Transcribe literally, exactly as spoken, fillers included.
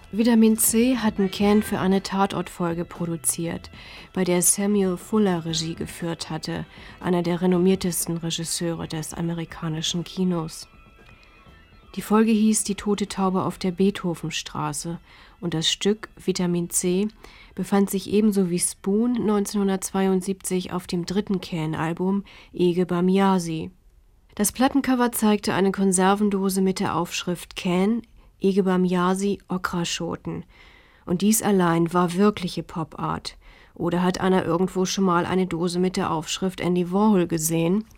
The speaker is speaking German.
Vitamin C hatten Cannes für eine Tatortfolge produziert, bei der Samuel Fuller Regie geführt hatte, einer der renommiertesten Regisseure des amerikanischen Kinos. Die Folge hieß Die tote Taube auf der Beethovenstraße und das Stück Vitamin C befand sich ebenso wie Spoon neunzehnhundertzweiundsiebzig auf dem dritten Cannes-Album Ege Bamyasi. Das Plattencover zeigte eine Konservendose mit der Aufschrift Cannes, Ege Bamyasi, Okraschoten. Und dies allein war wirkliche Pop-Art. Oder hat einer irgendwo schon mal eine Dose mit der Aufschrift Andy Warhol gesehen?